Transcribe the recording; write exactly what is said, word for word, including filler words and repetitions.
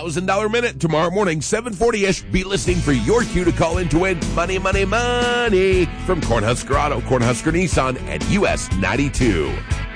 thousand dollars minute tomorrow morning, seven forty-ish. Be listening for your cue to call in to win money, money, money from Cornhusker Auto, Cornhusker Nissan, and U S ninety-two.